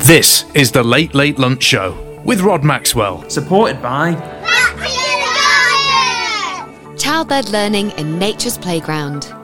This is the Late Late Lunch Show with Rod Maxwell. Supported by Childbird Learning in Nature's Playground.